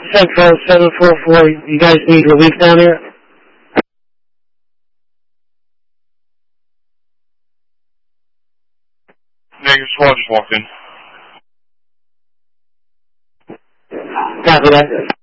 Central 744, you guys need relief down here? Negative squad just walked in. Copy that.